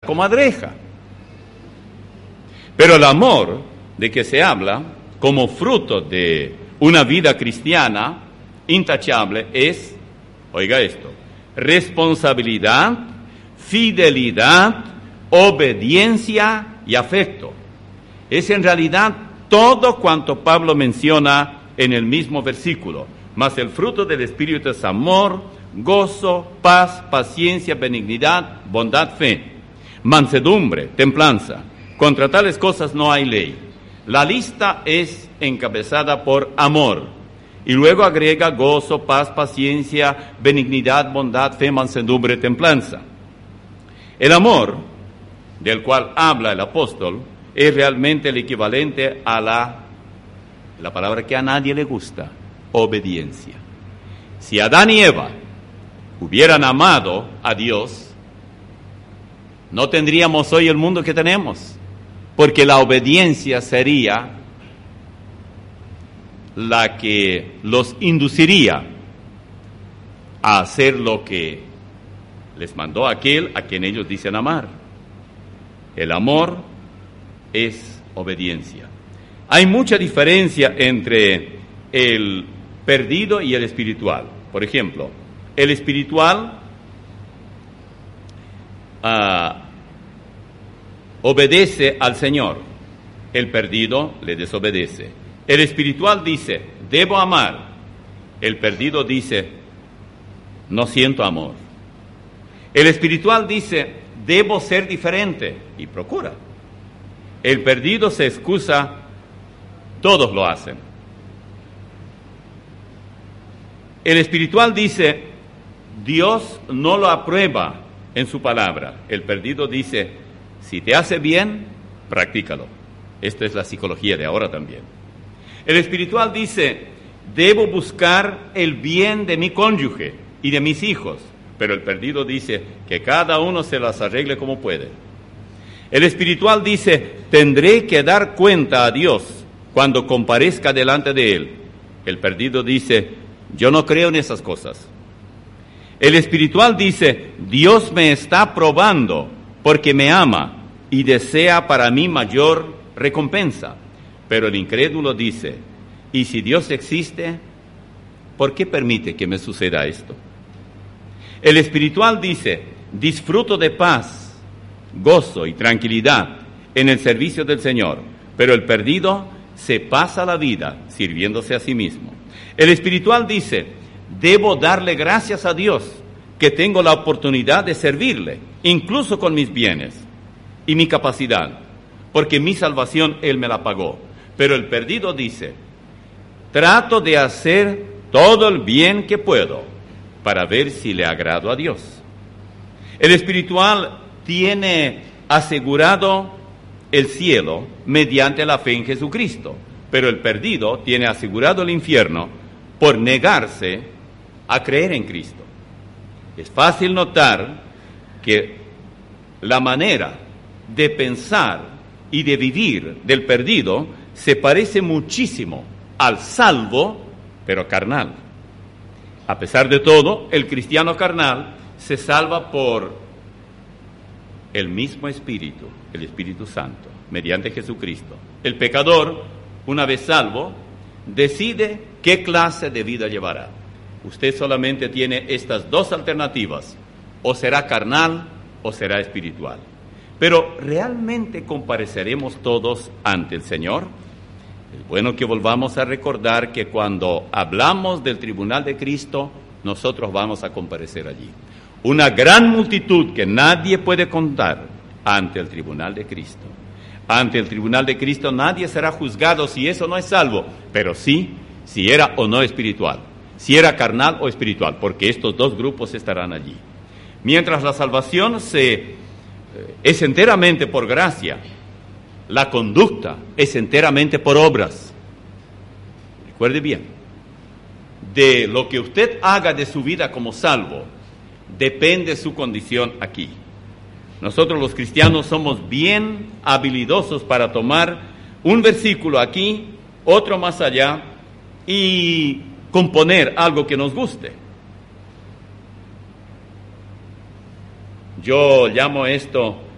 comadreja. Pero el amor de que se habla como fruto de una vida cristiana intachable es, oiga esto, responsabilidad, fidelidad, obediencia y afecto. Es en realidad todo cuanto Pablo menciona en el mismo versículo. Mas el fruto del Espíritu es amor, gozo, paz, paciencia, benignidad, bondad, fe, mansedumbre, templanza. Contra tales cosas no hay ley. La lista es encabezada por amor y luego agrega gozo, paz, paciencia, benignidad, bondad, fe, mansedumbre, templanza. El amor del cual habla el apóstol es realmente el equivalente a la palabra que a nadie le gusta, obediencia. Si Adán y Eva hubieran amado a Dios, no tendríamos hoy el mundo que tenemos, porque la obediencia sería la que los induciría a hacer lo que les mandó aquel a quien ellos dicen amar. El amor es obediencia. Hay mucha diferencia entre el perdido y el espiritual. Por ejemplo, el espiritual obedece al Señor, el perdido le desobedece. El espiritual dice, debo amar. El perdido dice, no siento amor. El espiritual dice, debo ser diferente, y procura. El perdido se excusa, todos lo hacen. El espiritual dice, Dios no lo aprueba en su palabra. El perdido dice, si te hace bien, practícalo. Esta es la psicología de ahora también. El espiritual dice, debo buscar el bien de mi cónyuge y de mis hijos. Pero el perdido dice, que cada uno se las arregle como puede. El espiritual dice, tendré que dar cuenta a Dios cuando comparezca delante de Él. El perdido dice, yo no creo en esas cosas. El espiritual dice, Dios me está probando porque me ama y desea para mí mayor recompensa. Pero el incrédulo dice, ¿y si Dios existe, por qué permite que me suceda esto? El espiritual dice, disfruto de paz, gozo y tranquilidad en el servicio del Señor, pero el perdido se pasa la vida sirviéndose a sí mismo. El espiritual dice, debo darle gracias a Dios que tengo la oportunidad de servirle, incluso con mis bienes y mi capacidad, porque mi salvación Él me la pagó. Pero el perdido dice, trato de hacer todo el bien que puedo para ver si le agrado a Dios. El espiritual tiene asegurado el cielo mediante la fe en Jesucristo, pero el perdido tiene asegurado el infierno por negarse a creer en Cristo. Es fácil notar que la manera de pensar y de vivir del perdido se parece muchísimo al salvo, pero carnal. A pesar de todo, el cristiano carnal se salva por el mismo Espíritu, el Espíritu Santo, mediante Jesucristo. El pecador, una vez salvo, decide qué clase de vida llevará. Usted solamente tiene estas dos alternativas, o será carnal o será espiritual. Pero ¿realmente compareceremos todos ante el Señor? Es bueno que volvamos a recordar que cuando hablamos del tribunal de Cristo, nosotros vamos a comparecer allí. Una gran multitud que nadie puede contar ante el tribunal de Cristo. Ante el tribunal de Cristo nadie será juzgado si eso no es salvo, pero sí si era o no espiritual, si era carnal o espiritual, porque estos dos grupos estarán allí. Mientras la salvación es enteramente por gracia, la conducta es enteramente por obras. Recuerde bien, de lo que usted haga de su vida como salvo, depende su condición aquí. Nosotros los cristianos somos bien habilidosos para tomar un versículo aquí, otro más allá, y componer algo que nos guste. Yo llamo esto